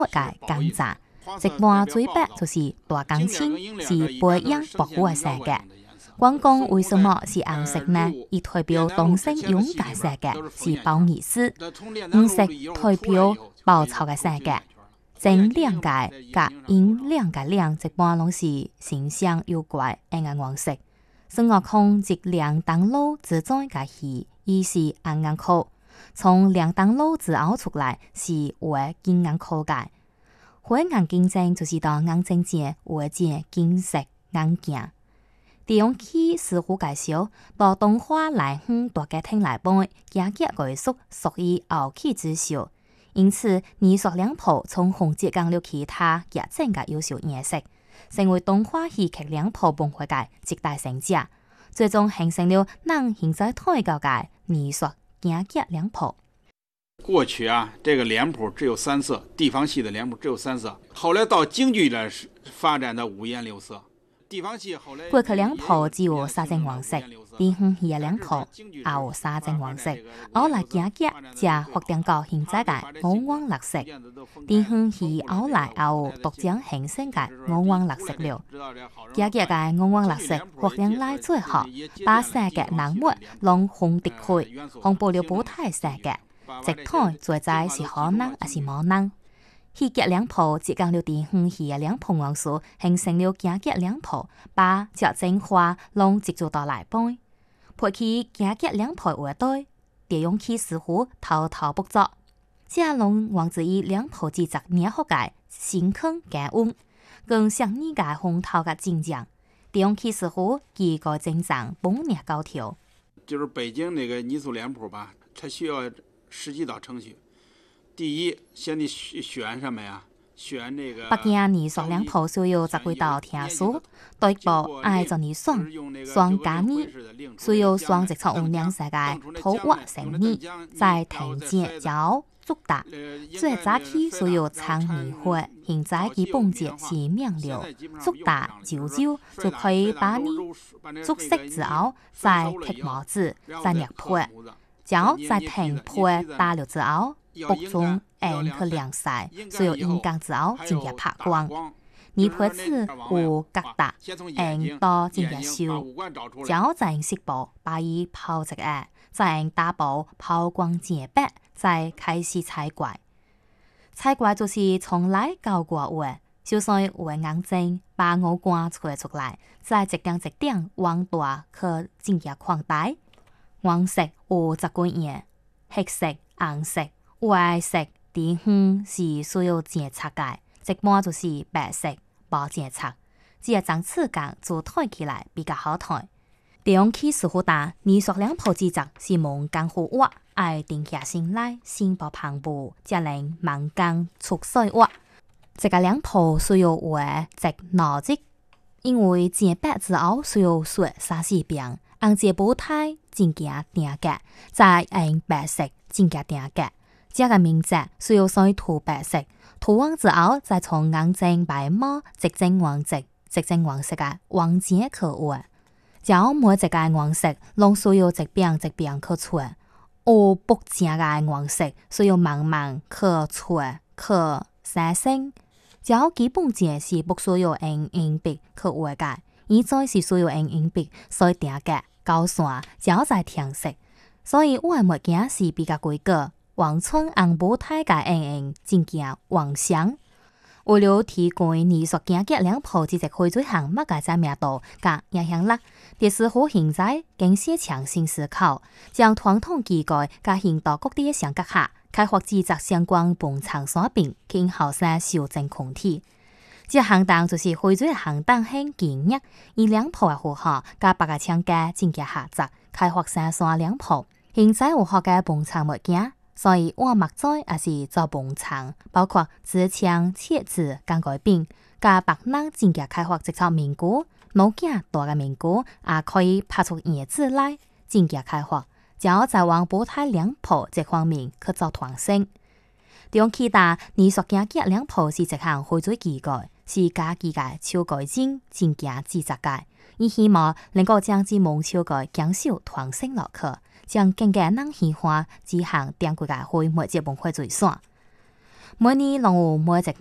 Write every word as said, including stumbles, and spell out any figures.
嘅江站。一般最白就是大江青，是培养保護嘅色嘅。關公為什麼是紅色呢？以代表東升勇嘅色嘅是褒義詞，紅色代表報仇嘅色嘅。正兩界甲陰兩界兩，一般攏是形象妖怪暗暗黃色。孫悟空即兩當路之中嘅戲，伊是暗暗哭，從兩當路之後出來是為金眼哭嘅。火眼金睛就是到眼睛前為隻金色眼鏡。利用起師傅介紹，到動畫來向大家聽來背，加吉藝術屬於後起之秀。因此，二塑兩鋪從紅色降了其他劇整嘅優秀顏色，成為動畫戲劇兩鋪崩壞嘅極大成者，最終形成了咱現在睇到嘅二塑加吉兩鋪。 過去啊，這個臉譜只有三色，地方戲的臉譜只有三色，後來到京劇呢，發展到五顏六色。 過去兩鋪只有三種黃色，地方戲嘅兩鋪也有三種黃色，後來加吉就發展到現在嘅五黃六色。地方戲後來也有獨將形成嘅五黃六色了。加吉嘅五黃六色發展來最後，把世界人物攏紅得開，紅布了舞台世界。直台最在是可能還是無能。戲劇兩鋪接近了地方戲嘅兩鋪元素，形成了加吉兩鋪，把劇情化攏接觸到來背。配起加吉兩鋪樂隊，利用起師傅偷偷捕捉，這攏源自於兩鋪製作捏好嘅新坑加溫，更上呢個紅頭嘅精醬，利用起師傅幾個精湛本捏高條。 就是北京那個泥塑臉譜吧，它需要十幾道程序。第一，先你選什麼呀？選那個。 北京泥塑兩鋪需要十幾道程序，第一步愛做泥霜，霜加泥，需要霜直接用兩色嘅土挖成泥，再停剪膠竹打。最早期需要長泥灰，現在基本節是面料，竹打燒焦就可以把泥煮熟之後，再剔模子，再捏配，膠再停配打了之後。卜中按去晾曬，需要陰乾之後進入拍光。泥胚子有疙瘩，按到進入燒，膠再用濕布把伊泡直下，再用大布拋光潔白，再開始採怪。採怪就是從來搞過話，就算有眼睛把五官吹出來，再一點一點往大去進入擴大。黃色有十幾樣，黑色、紅色。灰色地方是需要檢查嘅，一般就是白色冇檢查，只係將次間做睇起來比較好睇。利用起師傅打泥塑兩鋪製作是門工好畫，愛定下心來先把旁部，才能慢工出水畫。這個兩鋪需要畫直邏輯，因為剪白之後需要水三四遍，按這舞台真假定格，再用白色真假定格。這個名字需要先塗白色，塗完之後再從眼睛白毛直正黃色、直正黃色嘅黃剪去畫。將每一個顏色攏需要一遍一遍去吹，有不正嘅顏色需要慢慢去吹去生成。將基本節是不需要用硬筆去畫嘅，而再是需要用硬筆所定格高線，將再填色。所以我嘅物件是比較規格。黃村紅舞台嘅演員真正黃相，為了提供藝術加吉兩鋪這隻會最項目嘅知名度甲影響力，第師傅現在經寫強新思考，將傳統技藝甲現代各地嘅相結合，開發製作相關本場所品，經後生修正空體。這行當就是會最行當很堅毅，以兩鋪嘅符合甲別個廠家真正合作，開發生產兩鋪，現在有學嘅本場物件。所以我目前也是做本場，包括紙槍、切紙、鋼改餅，加白人真嘅開發製作面具，老件大嘅面具也可以拍出葉子來，真嘅開發，就要在往舞台兩鋪這方面去做創新。用其他藝術家嘅兩鋪是一項會最技藝，是家己嘅手改精真嘅製作嘅，伊希望能夠將之門手嘅講究傳承落去。將更加人喜歡之行點幾個會每節本會最爽。 每年攏有每一